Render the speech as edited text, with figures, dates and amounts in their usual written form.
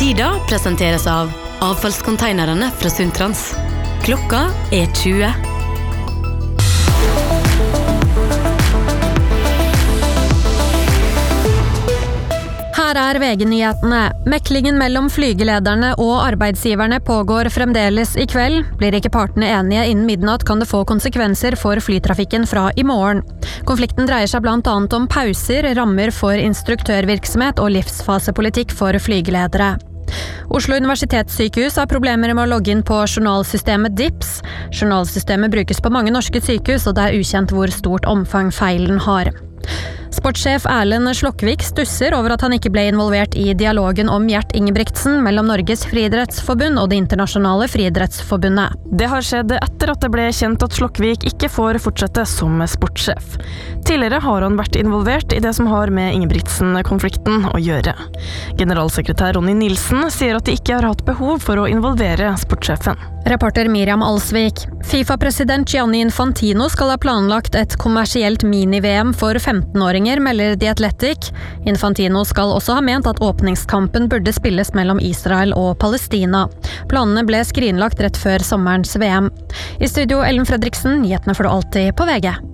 Tida presenteres av avfallskonteinerne fra Sundtrans. Klokka 20. Her VG-nyhetene. Meklingen mellom flygelederne og arbeidsgiverne pågår fremdeles I kveld. Blir ikke partene enige innen midnatt kan det få konsekvenser for flytrafikken fra I morgen. Konflikten dreier seg blant annet om pauser, rammer for instruktørvirksomhet og livsfasepolitikk for flygeledere. Oslo universitetssykehus har problemer med å logge inn på journalsystemet DIPS. Journalsystemet brukes på mange norske sykehus, og det ukjent hvor stort omfang feilen har. Sportssjef Erlend Slokkvik stusser over at han ikke ble involvert I dialogen om Gjert Ingebrigtsen mellom Norges friidrettsforbund og det internasjonale friidrettsforbundet. Det har skjedd etter at det ble kjent at Slokkvik ikke får fortsette som sportssjef. Tidligere har han vært involvert I det som har med Ingebrigtsen-konflikten å gjøre. Generalsekretær Ronny Nilsen sier at de ikke har hatt behov for å involvere sportssjefen. Reporter Miriam Alsvik. FIFA-president Gianni Infantino skal ha planlagt et kommersielt mini-VM for 15-åringer, melder The Athletic. Infantino skal også ha ment at åpningskampen burde spilles mellom Israel og Palestina. Planene ble skrinlagt rett før sommerens VM. I studio Ellen Fredriksen, nyhetene får du alltid på VG.